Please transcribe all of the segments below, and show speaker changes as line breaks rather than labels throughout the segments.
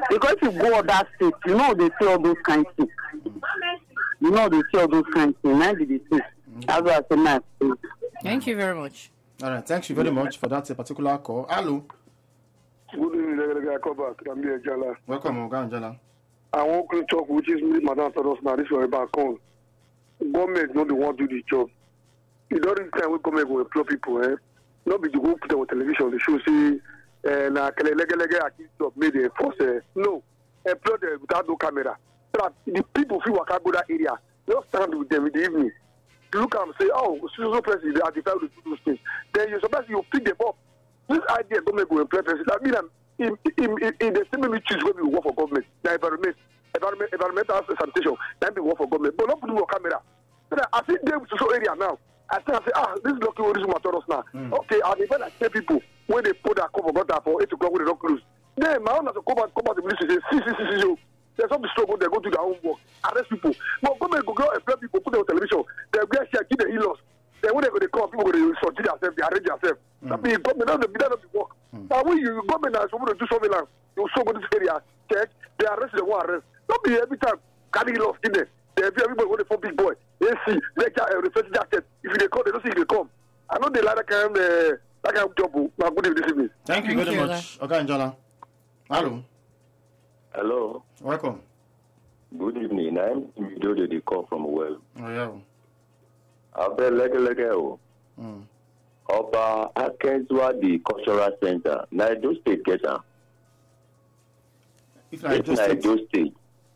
Because if you go other states, you know they say all those kinds of things. You know they say all those kinds of things. That's what I say my opinion.
Thank you very much.
All right, thank you very much for that particular call. Hello.
Good evening, Jala.
Welcome, Oga Njala.
I want to talk with this Madam Todos now. This is back on. Government not the one to do the job. You don't time we government will employ people, Not be the go put on television. They should say, na accused job made a force. No, employ them without no camera. So the people feel work go that area. They don't stand with them in the evening. Look at them say, oh, so president they identify to do those things. Then you suppose you pick them up. This idea government will employ president. I mean, in the same way we choose when we work for government, the environmental sanitation, then we work for government. But not put on camera. So I think they social area now. I say, this is lucky this matter us now. Okay, I even like 10 people when they put that cover got for 8 o'clock when they don't close. Then my own has to come out the ministry say, see. There's some struggle, they go to their own work, arrest people. But government go employ people, put them on television, they get share, give the healers. Then when they come, people go to sort themselves, they arrange themselves. That means government not the work. Now when you government is supposed to do something like you so go to this area, check, they arrest the one arrest. Don't be every time carry healers in there. Everybody want to phone big boy. They see, they can refresh jacket. If they come, they don't see if they come. I know they like that kind of job. Now good evening this evening.
Thank you very much, Oga Njala. Hello.
Hello.
Welcome.
Good evening. I'm Midodo, the call from Well.
Oh, yeah.
Abel Lege. Oba Akenzwa, the cultural center. Naido State get am.
If Naido State.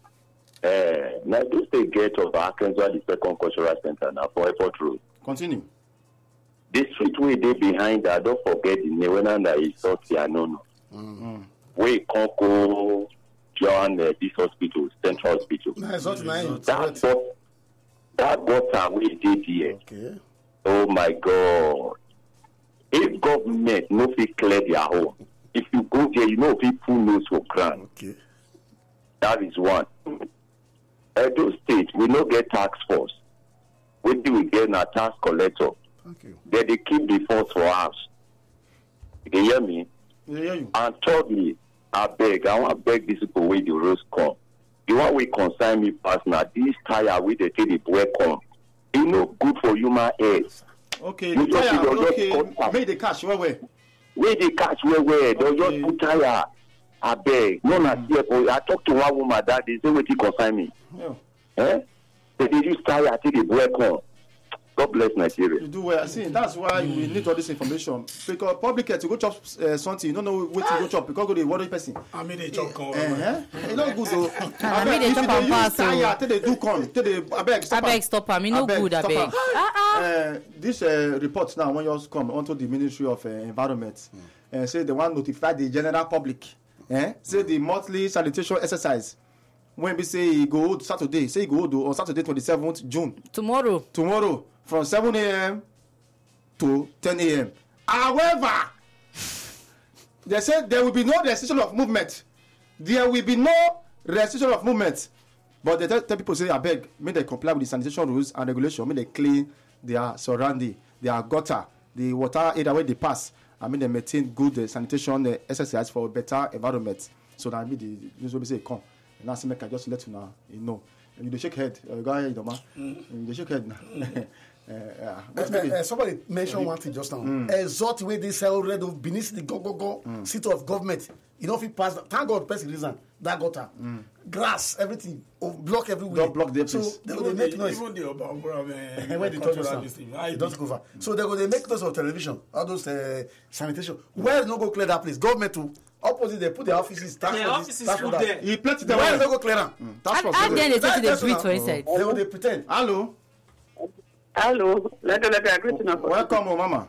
Naido State get Oba Akenzwa, the second cultural center now for Airport Road.
Continue.
The street way they behind that, don't forget the name when there is Sotianono. We can't go join this hospital, Central Hospital. That gutter we did here.
Okay.
Oh my God. If government no fit clear their home, if you go there, you know people knows for ground.
Okay.
That is one. Edo State, we no get tax force. We do get a tax collector.
Thank you.
Then they keep the funds for us. You hear me?
Yeah, hear you.
And thirdly, I want to beg these people where the roads come. The one we concern me personally, this tire with the take the boy come. It's no good for human health.
Okay, the tire, okay. Make the cash, where?
Where the cash, where? They just put tire. I beg. No, not here. I talked to one woman that they say what he concern me.
Yeah.
They use tire till the boy come. God bless Nigeria.
You do well. See, that's why we need all this information. Because public to go chop something, you don't know what to go chop because go the worry person.
I mean they chop come.
It's not good though.
I mean they chop and pass.
Till they do come. Till they abeg
stop. I mean no good abeg.
This report now when yours come onto the Ministry of Environment, say they want to notify the general public. Say the monthly sanitation exercise. When we say he go hold Saturday, say he go hold on Saturday 27th June. Tomorrow from 7 a.m. to 10 a.m. However, they said there will be no restriction of movement. There will be no restriction of movement. But they tell people say, I beg, may they comply with the sanitation rules and regulation, may they clean their surrounding, their gutter, the water area where they pass. I mean, they maintain good sanitation exercise for a better environment. So that I mean, the news will say, come. And now, I just let you know. And you shake head. You go ahead, you shake head now.
Somebody mentioned one thing just now. Exalt where they sell red of beneath the go seat of government. You know if it pass. Thank God, person reason that gutter, grass, everything, block everywhere.
Don't block the
so they will make noise.
Even the
when they touch us, it doesn't cover. So they will make noise on television. All those sanitation. Where no go clear that place? Government to opposite they put their offices.
The offices through there.
He plenty them.
Where no go clear them?
How then they take the street for inside?
They will pretend.
Hello. Let I greet you now.
Welcome, Mama.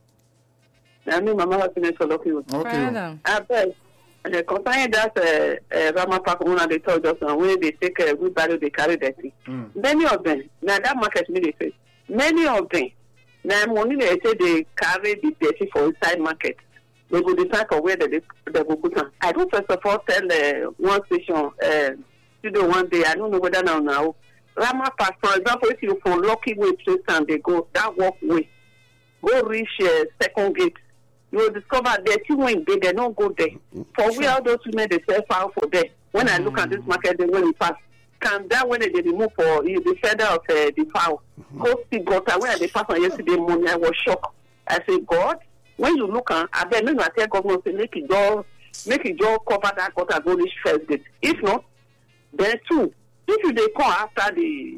I mean, Mama Happiness for lucky.
Okay.
I beg. Concerning that Rama Park owner they told us when they take wheelbarrow they carry that thing. Many of them now that market me they say many of them now money they say they carry the dirty for inside market. They will decide for where they will put them. I don't first of all tell one station studio one day. I don't know whether now Rama Park, for example, if you from Lucky Way place and they go that walkway, go reach second gate. you will discover the two women they don't go there. For where all those women they sell fowl for there. When I look at this market, they will pass. Can that when they remove for the feather of the fowl? Go see gutter. When they pass on yesterday morning, I was shocked. I said, God, when you look at, I bet I tell government to make it just cover that gutter go reach first gate. If not, then two. If they come after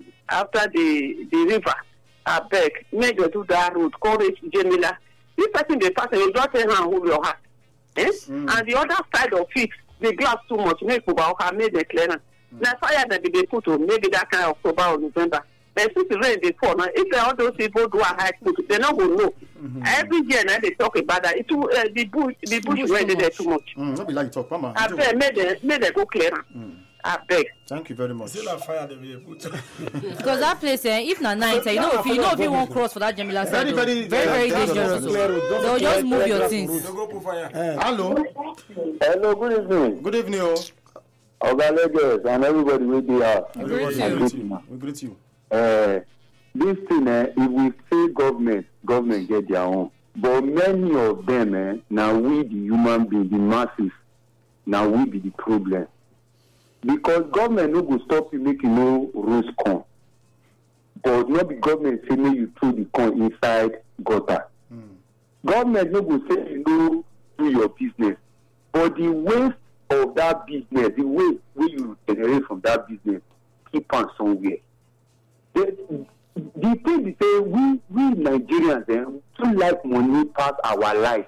the river, I beg, make you do that road, call it Jamila. This person they pass, you just tell her hold your heart. Yes? And the other side of it, the glass too much, make about her made the clearance. Now fire that they put on maybe that kind of October or November. But since the rain they fall, now if all those people do a high school, they're not going to know. Every year now they talk about that. It the bush rain there too much.
Not be like talk, Mama.
I beg, made they go clear. I beg.
Thank you very much.
Still a fire they will put.
Because that place, if not night, if you won't cross for that Jamila side, very dangerous. So just move your things.
Hello.
Hello, good evening.
Good evening, oh.
Oga Lagos and everybody with the
We greet you.
This thing, if we say government get their own. But many of them, now we the human being, the masses, now we be the problem. Because government no go stop you making no roast corn. But not the government say make you throw the corn inside gutter. Government no go say you no do your business. But the waste of that business, the way you generate from that business, keep on somewhere. The thing is say we Nigerians too like money pass our life.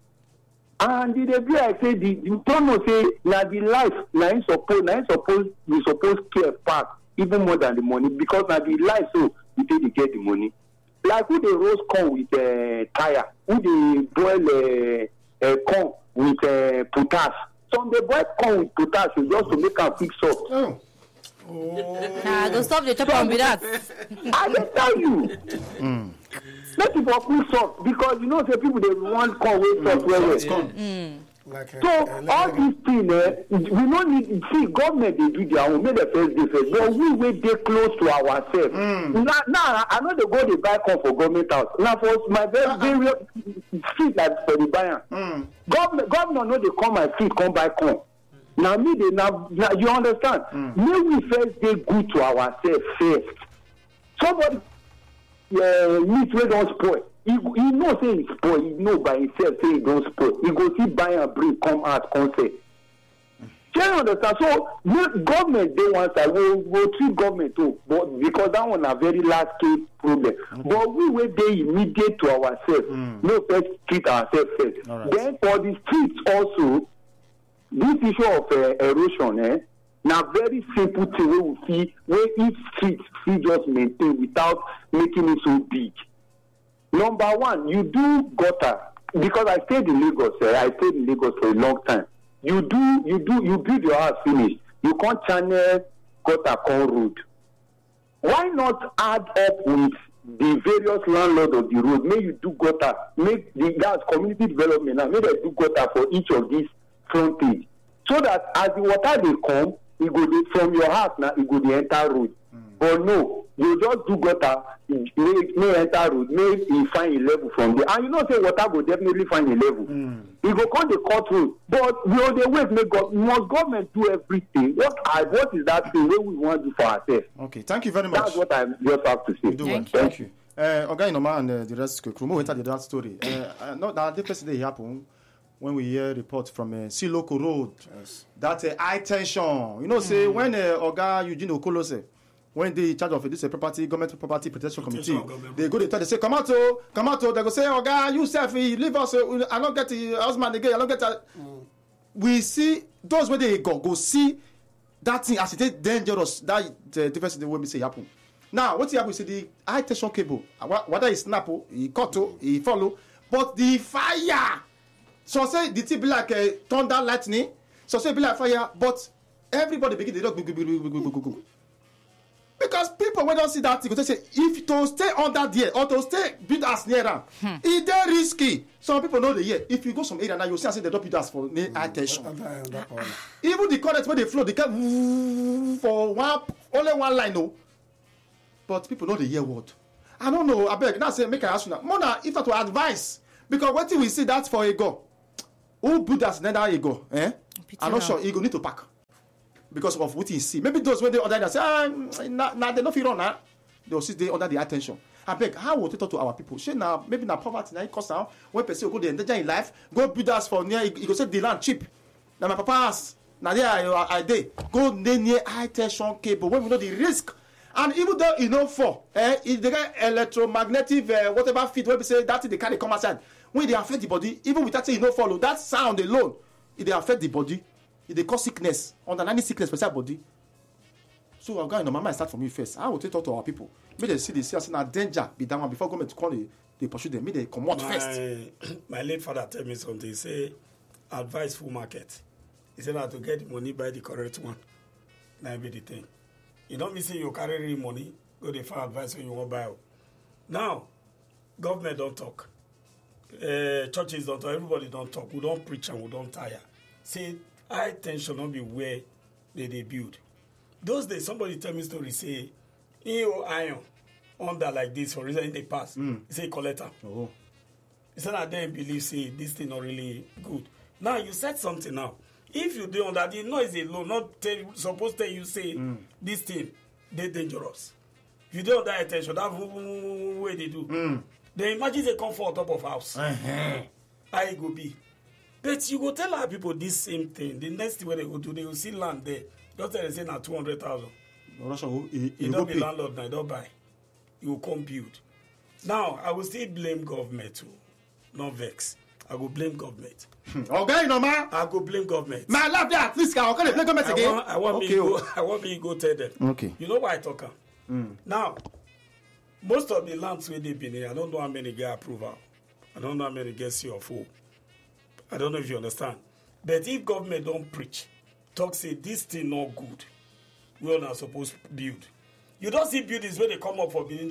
And the way I say you don't know say now the life we suppose care pass even more than the money because now the life so you take to get the money. Like who they roast corn with tire, who they boil corn with potash. Some they boil corn with potassium just to make am quick soft.
Don't stop the chop on with that.
I will tell you. Make it for quick soft because you know say people they want corn with soft so all these things we don't need see government they do their own make the first difference but we wait they close to ourselves. Now I know they go they buy corn for government house. Now for my very street like for the buyer. Governor know they come my street come buy corn. Now me they now you understand? May we first they good to ourselves first. Somebody meat wey don spoil. He know say he spoil. He know by himself say he don't spoil. He go see buy and bring come out come say. Do you understand? So government they want side we'll treat government too, but because that one a very large scale problem. But we wait they immediate to ourselves. No first treat ourselves first. Right. Then for the streets also. This issue of erosion, now very simple thing we will see where each street see just maintain without making it so big. Number one, you do gutter because I stayed in Lagos. I stayed in Lagos for a long time. You build your house finish. You can't channel gutter con road. Why not add up with the various landlords of the road? May you do gutter. Make that's community development now. May they do gutter for each of these frontage so that as the water they come it go from your house now it go the enter road. But no, you just do gutter may enter road may you find a level from there and you know say water go definitely find a level. You go come the cut road but we on the way must government do everything. What is that thing wey we want to do for ourselves?
Okay, thank you very much.
That's what I just have to say.
Thank you. Oga Inoma and the rest of the crew enter the story. No, now the person they happen when we hear report from Siloko Road, that high tension. You know, say when Oga Eugene Okolo say, when they in charge of this government property protection committee, they go they say, come out, they go say, Oga, you self, leave us, I don't get the husband again, I don't get that. We see those where they go see that thing as it is dangerous, that the difference in the way we say happen. Now, what happen is the high tension cable, whether it's snap, he cut, he follow, but the fire. So say the thing be like thunder, lightning. So say it be like fire, but everybody begin to go. Because people when don't see that thing, they say if to stay under there or to stay build as near them, it's very risky. Some people know the year. If you go some area now, you see they don't build as for high tension. Even the current where they flow, they can for only one line, no. But people know the year word. I don't know. I beg now say make I ask you now. Mona, if I to advise. Because what we see that for ego, who build as another ego, I'm not sure ego need to pack because of what he see. Maybe those when they order, they say, nah, they don't feel wrong, they will sit there under the attention. I beg, how would we talk to our people? Say now, maybe now poverty now cost now. When person go the endanger in life, go build us for near. You go say the land cheap. Now my papa ask, now there I dey go near high tension cable when we know the risk. And even though you know for if they get electromagnetic whatever feed when we say that they carry come outside, when they affect the body, even without saying no follow that sound alone, it they affect the body, it they cause sickness, underlying sickness for that body. So I'm going to my mind start from you first. How would we talk to our people? May they see the serious danger be that one before government to call they pursue them. May they come out first.
My late father tell me something. He say advise full market. He said that to get the money buy the correct one. Now be the thing. You don't mean say you carry real money, go the far advice when you want buy. Now, government don't talk. Churches don't talk. Everybody don't talk. We don't preach and we don't tire. Say high tension not be where they build. Those days, somebody tell me story, say, iron under like this, for reason in the past. He say, collector.
Oh.
He said, I then believe, say, this thing not really good. Now, you said something now. If you do that, the noise alone, not supposed to tell you, say, this thing, they dangerous. If you don't that attention, that way they do. They imagine they come for top of house. How it go be. But you go tell our people this same thing. The next thing when they go do, they will see land there. Just tell them say now 200,000. You don't be landlord now, you don't buy. You will come build. Now, I will still blame government too. Not vex. I will blame government.
Okay, no man.
I go blame government.
Man, laugh there. Please, can I blame government again?
I want me to go tell them.
Okay.
You know why I talk? Now, most of the lands where they've been here, I don't know how many get approval. I don't know how many get CFO. I don't know if you understand. But if government don't preach, talk say this thing not good, we are not supposed to build. You don't see buildings where they come up for building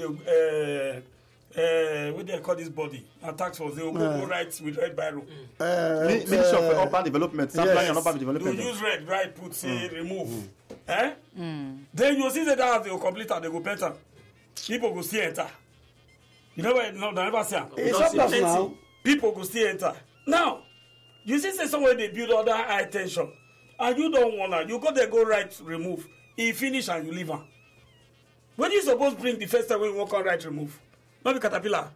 what they call this body? A tax force, they will go right with red barrel.
Ministry of Urban Development,
yes.
and Urban Development.
You use red, right, put, say, remove. Then you see that house, they will complete and they go better. People go still enter. You never see them. People go still enter. Now, you see somewhere they build all that high tension, and you don't want to. You go there, go right, remove. He finish and you leave her. When you supposed to bring the first time when you walk on right, remove? Not be caterpillar.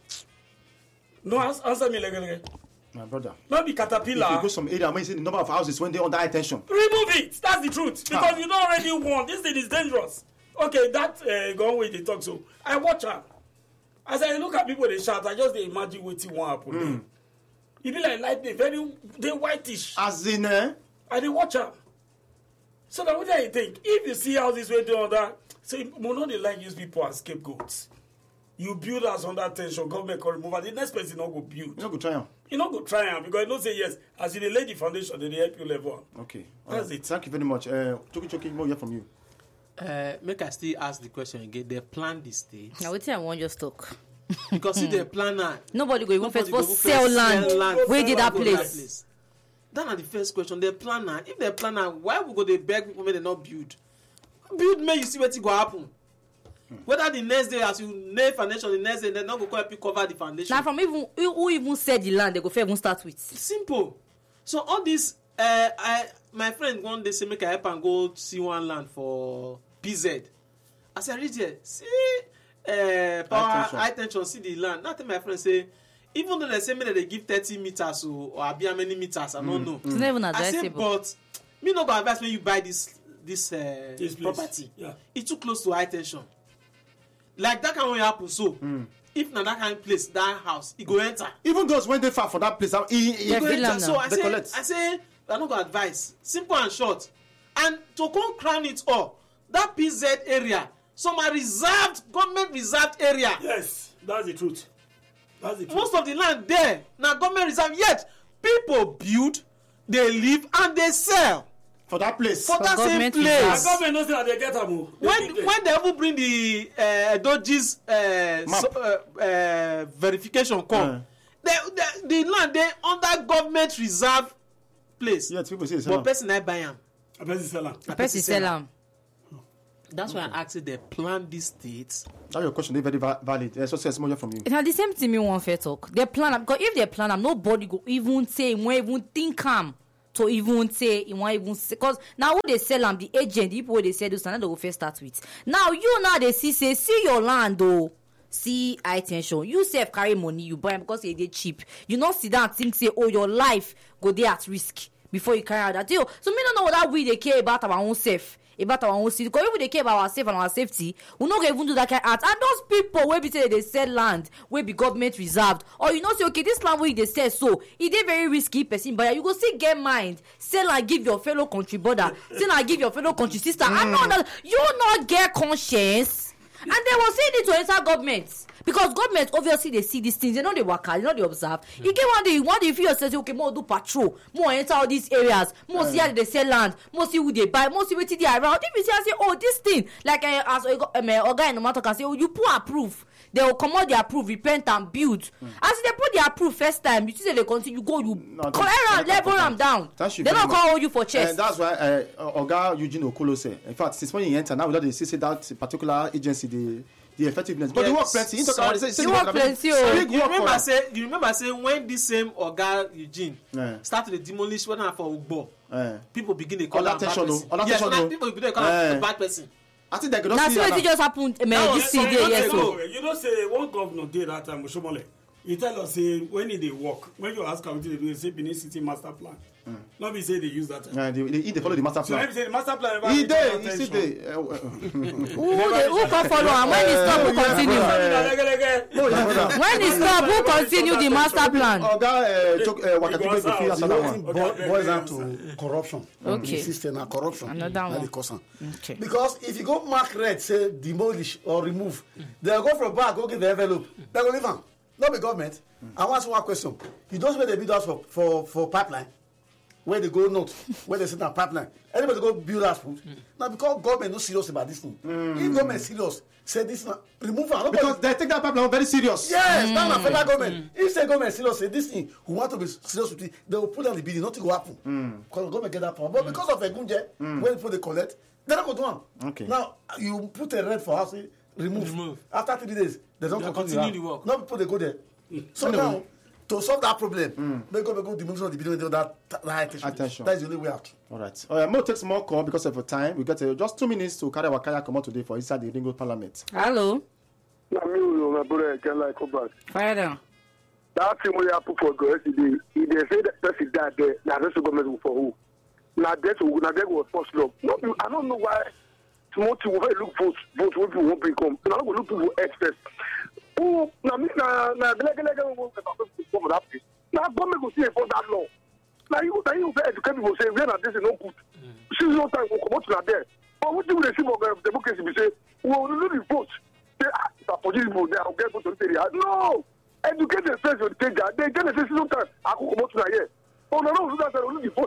No, answer me again.
My brother.
Not be caterpillar.
If you go some area when you see the number of houses when they're under high tension.
Remove it. That's the truth. Because you don't already want. This thing is dangerous. Okay, that gone way they talk so. I watch her. As I look at people they shout, I just imagine what won't happen. It be like lightning, they whitish.
As in
and they watch her. So now what do you think? If you see how this way do that, so we know they like use people as scapegoats. You build us under tension, government can remove and the next person not go build.
You not go try am.
You not go try am because you don't say yes. As you lay the foundation, they help you level.
Okay.
That's it.
Thank you very much. Choki, more hear from you.
Make I still ask the question again. They plan this stage.
Now wait till I want just talk.
Because see the planner.
Nobody go even first for sell land. Where did that place?
That's not the first question. The planner. If the planner, why would go they beg people when they not build? Build may you see what it go happen. Whether the next day as you nail foundation, the next day they not go help you cover the foundation.
Now from even who even said the land they go even start with.
Simple. So all this my friend one day say make I help and go see one land for PZ. As I reach there, see power high tension, see the land. Nothing my friend say, even though they say me that they give 30 meters or how many meters, I don't know.
It's not even
I say, but me not go advise when you buy this property.
Yeah.
It's too close to high tension. Like that can happen. So if not that kind of place, that house, it go enter.
Even those when they far for that place, he
go enter. So I say I don't go advise. Simple and short. And to come crown it all, that PZ area, some are reserved, government reserved area.
Yes, that's the truth. That's the truth.
Most of the land there, now government reserved, yet people build, they live, and they sell.
For that place.
For that same place.
The government knows that they get them.
When they ever bring the Dodge's verification come, the land they under government reserve place.
Yeah, people say
but person I buy them.
A person sell them.
A person sell them.
That's why I asked if they plan these states.
That's your question. They're very valid. So say more from you.
Now the same thing me want fair talk. They plan because if they plan, nobody go even say, won't even think to even say, you want even say, because now who they sell them, the agent, the people they sell those, and they go first start with. Now they see your land though. See high tension. You self carry money, you buy them because they cheap. You not sit down and think say, oh, your life go there at risk before you carry out that deal. So me don't know that we they care about our own self. About our own city. Because if we care about ourselves and our safety, we not even do that kind of act. And those people where be say they sell land, where be government reserved, or you know say okay, this land where they sell so it is very risky person, but you go still get mind, sell and give your fellow country brother, sell and give your fellow country sister. I know that you not get conscience, and they will say it to enter government. Because government obviously they see these things, they know they work, they know they observe. You get one day if you say okay, more do patrol, more enter all these areas, more see how they sell land, more see who they buy, more see what they are around. If you see and say, oh, this thing, like as a guy in the matter can say, oh, you put approve, they will come out they approve, repent and build. As they put the approve first time, you see they continue, you go, you collect and level them down. They don't call you for chest.
And that's why Oga Eugene Okolo say, in fact, since when you enter now, without they say that particular agency, the effectiveness, but they work plenty.
You work plenty.
You remember saying when this same Oga Eugene started to demolish one for Ugbo, people begin to call him bad person. Yes, people begin to call him bad person.
I think they could
not see that. That's what just happened. This year, so
you know, say one governor did that time, Oshomole. He tell us say when they work, when you ask how they do, they say Benin City master plan. Not be say they use that.
They follow the master plan.
So maybe say the master plan.
He did. He see the.
Who can follow? And when he stop, who continue? When he stop, who continue the master plan?
Boils down to corruption.
Okay.
The system and corruption.
Another one.
Okay. Because if you go mark red, say demolish or remove, they'll go from back, go give the envelope. They'll go leave them. Not the government. I want to ask one question. You don't where they build us for pipeline, where they go north, where they sit on pipeline. Anybody go build us food. Now because government not serious about this thing. If government serious, say this remove it.
Because they take that pipeline very serious.
Yes, now federal government. If say government serious, say this thing, who want to be serious with it, they will put down the bidding, nothing will happen. Because government get that power. But because of Egunje, when people they collect, they don't go do one. Okay. Now you put a red for house, remove. After 3 days, they don't continue the work. Now people they go there. So now, to solve that problem, they go dimension of the video that attention. That is the only way out.
All right. I'm going to take some more call because of the time. We got just 2 minutes to carry our kayak come out today for inside the Ringo Parliament.
Hello. Fire down.
That thing will happen for girls today. If they say that person died there, now that's the government for who? Now that was first love. No, I don't know why. Timothy will look vote when people won't become. And I don't look for experts. Oh, now me na like for that place. Now government go see for that law. Now you educate people say we are not this is no good. Since no time will come out to there. But what do we receive of democracy? We say we will not vote. They are for people they are get to the area. No, educate the first will take that. They get the system time. I go come out to here. Oh no, that's only vote.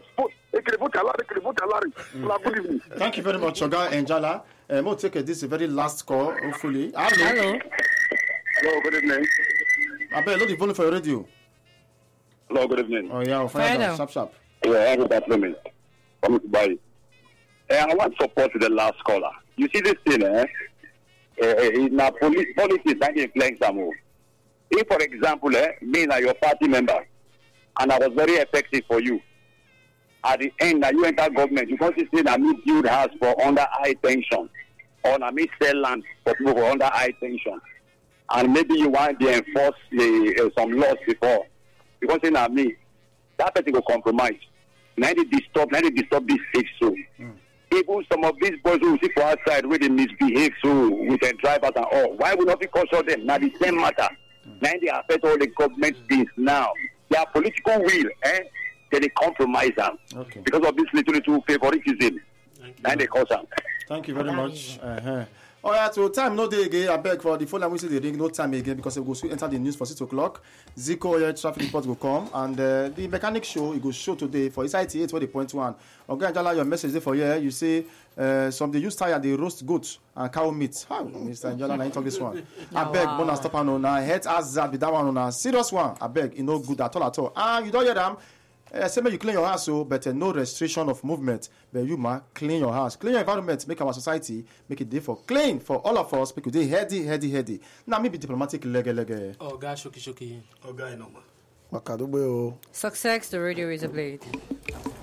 Thank you very much, Oga Enjala. We'll take this very last call, hopefully.
Hello.
Hello, good evening.
I bet load the volume for your radio.
Hello, good evening.
Oh yeah, find out. Sharp.
Yeah, I have that moment. I'm to buy. I want support to the last caller. You see this thing, now politics and influence them. If, for example, me and your party member, and I was very effective for you. At the end, that you enter government, you can't say that me build house for under high tension, or that me sell land for people for under high tension, and maybe you want to enforce some laws before. Because say that me, that person will compromise. Now they disturb this stage so. Even some of these boys who sit for outside where they misbehave so with their drivers and all. Why would not we consult them? Now the same matter. Now they affect all the government things now. Their political will, they compromise them because of this little favoritism. And they cause them.
Thank you very much. All right, so time no day again. I beg for the phone line. We see the ring. No time again because we go enter the news for 6 o'clock. Zico traffic report will come and the mechanic show it go show today for inside 88.1. Okay, Angela, your message there for here. You say some they use tire they roast goat and cow meat. How, Mr. Angela, I talk this one. I beg, bonus stop on now. Head as that be that one on a serious one. I beg, it no good at all. And you don't hear them. say make you clean your house, but no restriction of movement. But you ma clean your house, clean your environment, make our society make it day for clean for all of us. Because they heady. Now maybe diplomatic lege.
Oh, God, shoki.
Oh, guy, no man.
Makadube o.
Success, the radio is a blade.